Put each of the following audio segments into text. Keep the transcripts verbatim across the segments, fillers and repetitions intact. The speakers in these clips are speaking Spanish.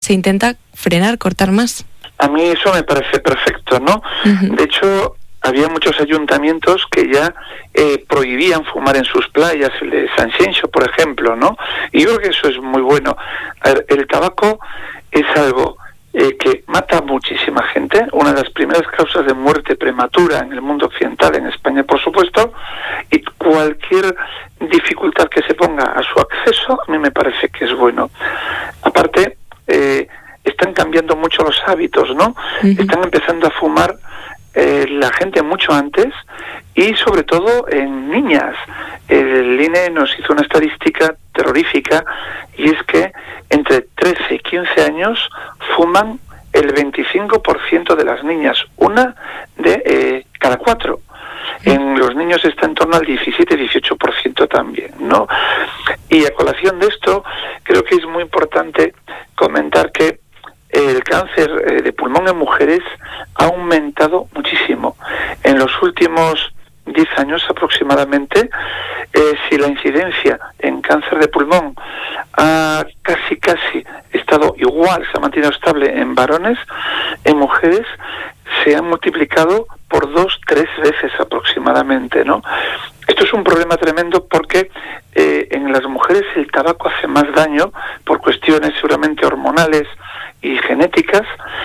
se intenta frenar, cortar más. A mí eso me parece perfecto, ¿no? Uh-huh. De hecho, había muchos ayuntamientos que ya eh, prohibían fumar en sus playas, el de San Xenxo, por ejemplo, ¿no? Y yo creo que eso es muy bueno. A ver, el tabaco es algo eh, que mata a muchísima gente, una de las primeras causas de muerte prematura en el mundo occidental, en España, por supuesto, y cualquier dificultad que se ponga a su acceso, a mí me parece que es bueno. Aparte, eh, están cambiando mucho los hábitos, ¿no? Uh-huh. Están empezando a fumar Eh, la gente mucho antes y sobre todo en niñas. El I N E nos hizo una estadística terrorífica y es que entre trece y quince años fuman el veinticinco por ciento de las niñas, una de eh, cada cuatro. En los niños está en torno al diecisiete a dieciocho por ciento también, ¿no? Y a colación de esto, creo que es muy importante comentar que el cáncer eh, de pulmón en mujeres ha aumentado muchísimo. En los últimos diez años aproximadamente, eh, si la incidencia en cáncer de pulmón ha casi casi estado igual, se ha mantenido estable en varones, en mujeres se han multiplicado por dos, tres veces aproximadamente, ¿no? Esto es un problema tremendo porque eh, en las mujeres el tabaco hace más daño por cuestiones seguramente hormonales y genéticas,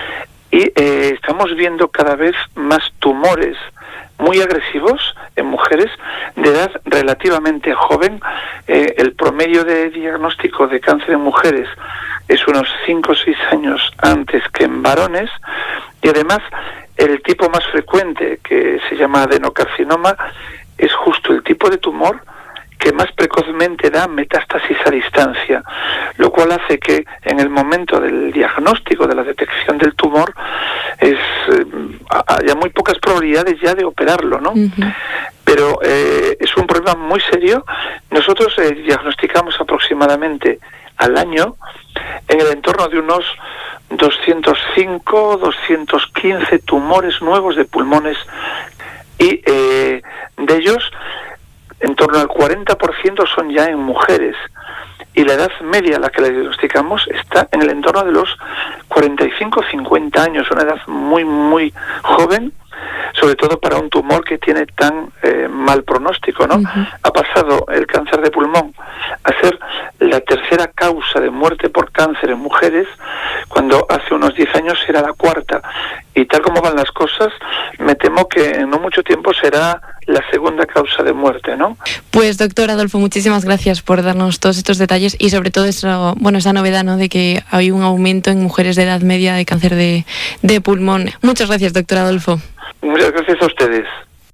y eh, estamos viendo cada vez más tumores muy agresivos en mujeres de edad relativamente joven. Eh, el promedio de diagnóstico de cáncer en mujeres es unos cinco o seis años antes que en varones, y además el tipo más frecuente, que se llama adenocarcinoma, es justo el tipo de tumor que más precozmente da metástasis a distancia, lo cual hace que en el momento del diagnóstico, de la detección del tumor, es eh, haya muy pocas probabilidades ya de operarlo, ¿no? Uh-huh. Pero eh, es un problema muy serio. Nosotros eh, diagnosticamos aproximadamente al año en el entorno de unos doscientos cinco, doscientos quince tumores nuevos de pulmones, y eh, de ellos en torno al cuarenta por ciento son ya en mujeres, y la edad media a la que la diagnosticamos está en el entorno de los cuarenta y cinco a cincuenta años, una edad muy muy joven, sobre todo para un tumor que tiene tan eh, mal pronóstico, ¿no? Uh-huh. Ha pasado el cáncer de pulmón a ser la tercera causa de muerte por cáncer en mujeres, cuando hace unos diez años era la cuarta. Y tal como van las cosas, me temo que en no mucho tiempo será la segunda causa de muerte, ¿no? Pues doctor Adolfo, muchísimas gracias por darnos todos estos detalles y sobre todo eso, bueno, esa novedad, ¿no?, de que hay un aumento en mujeres de edad media de cáncer de, de pulmón. Muchas gracias, doctor Adolfo. Muchas gracias a ustedes.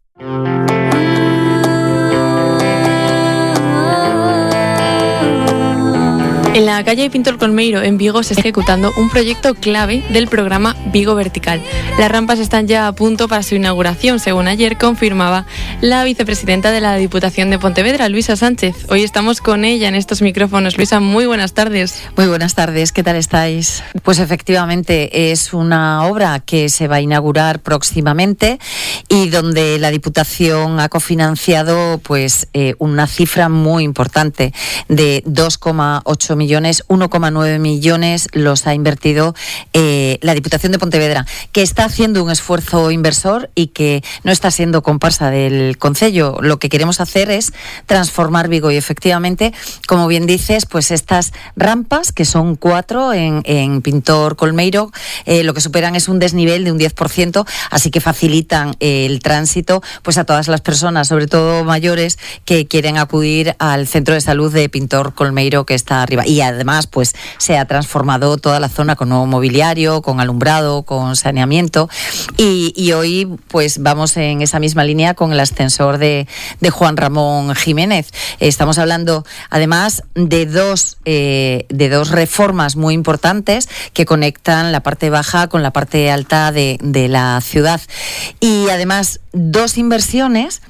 En la calle Pintor Colmeiro, en Vigo, se está ejecutando un proyecto clave del programa Vigo Vertical. Las rampas están ya a punto para su inauguración, según ayer confirmaba la vicepresidenta de la Diputación de Pontevedra, Luisa Sánchez. Hoy estamos con ella en estos micrófonos. Luisa, muy buenas tardes. Muy buenas tardes, ¿qué tal estáis? Pues efectivamente es una obra que se va a inaugurar próximamente y donde la Diputación ha cofinanciado pues eh, una cifra muy importante de dos coma ocho millones, uno coma nueve millones los ha invertido eh, la Diputación de Pontevedra, que está haciendo un esfuerzo inversor y que no está siendo comparsa del concello. Lo que queremos hacer es transformar Vigo y efectivamente, como bien dices, pues estas rampas, que son cuatro en, en Pintor Colmeiro, eh, lo que superan es un desnivel de un diez por ciento, así que facilitan eh, el tránsito pues a todas las personas, sobre todo mayores, que quieren acudir al centro de salud de Pintor Colmeiro, que está arriba. Y además pues se ha transformado toda la zona con nuevo mobiliario, con alumbrado, con saneamiento, y, y hoy pues vamos en esa misma línea con el ascensor de, de Juan Ramón Jiménez. Estamos hablando además de dos eh, de dos reformas muy importantes que conectan la parte baja con la parte alta de, de la ciudad, y además dos inversiones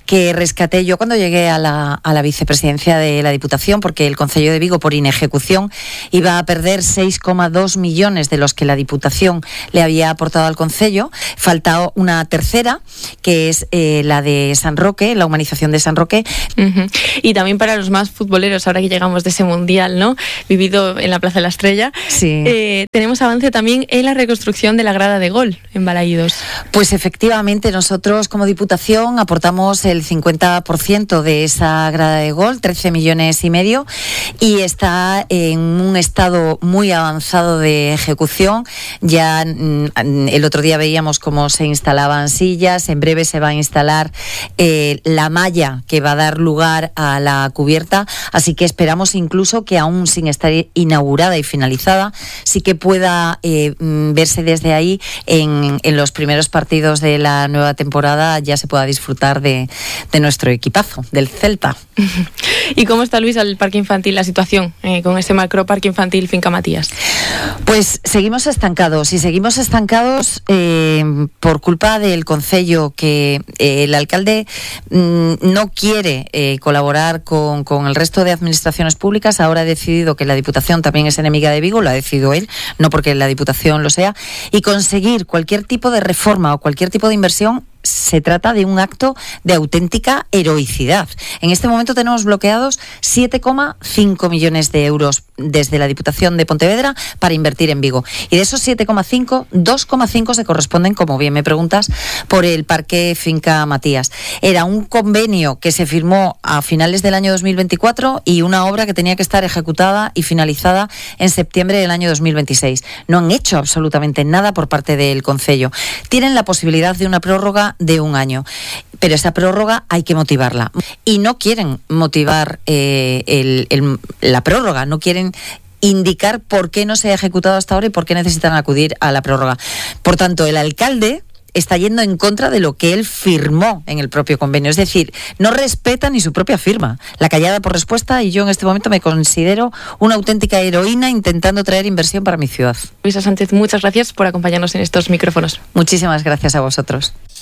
que rescaté yo cuando llegué a la, a la vicepresidencia de la Diputación, porque el Concello de Vigo, por inejecución, iba a perder seis coma dos millones de los que la Diputación le había aportado al Concello. Faltaba una tercera, que es eh, la de San Roque, la humanización de San Roque. Uh-huh. Y también para los más futboleros, ahora que llegamos de ese mundial, ¿no?, vivido en la Plaza de la Estrella, sí. eh, tenemos avance también en la reconstrucción de la grada de gol en Balaídos. Pues efectivamente, nosotros como Diputación aportamos el cincuenta por ciento de esa grada de gol, trece millones y medio, y está en un estado muy avanzado de ejecución. Ya mm, el otro día veíamos cómo se instalaban sillas, en breve se va a instalar eh, la malla que va a dar lugar a la cubierta, así que esperamos incluso que aún sin estar inaugurada y finalizada, sí que pueda eh, verse desde ahí en, en los primeros partidos de la nueva temporada, ya se pueda disfrutar de, de nuestro equipazo, del Celta. ¿Y cómo está, Luis, el parque infantil, la situación eh, con ese macroparque infantil Finca Matías? Pues seguimos estancados y seguimos estancados eh, por culpa del Concello, que eh, el alcalde mm, no quiere eh, colaborar con, con el resto de administraciones públicas. Ahora ha decidido que la Diputación también es enemiga de Vigo, lo ha decidido él, no porque la Diputación lo sea, y conseguir cualquier tipo de reforma o cualquier tipo de inversión se trata de un acto de auténtica heroicidad. En este momento tenemos bloqueados siete coma cinco millones de euros desde la Diputación de Pontevedra para invertir en Vigo. Y de esos siete coma cinco, dos coma cinco se corresponden, como bien me preguntas, por el Parque Finca Matías. Era un convenio que se firmó a finales del año dos mil veinticuatro y una obra que tenía que estar ejecutada y finalizada en septiembre del año dos mil veintiséis. No han hecho absolutamente nada por parte del Concello. Tienen la posibilidad de una prórroga de un año, pero esa prórroga hay que motivarla y no quieren motivar eh, el, el, la prórroga, no quieren indicar por qué no se ha ejecutado hasta ahora y por qué necesitan acudir a la prórroga. Por tanto, el alcalde está yendo en contra de lo que él firmó en el propio convenio, es decir, no respeta ni su propia firma. La callada por respuesta, y yo en este momento me considero una auténtica heroína intentando traer inversión para mi ciudad. Luisa Sánchez, muchas gracias por acompañarnos en estos micrófonos. Muchísimas gracias a vosotros.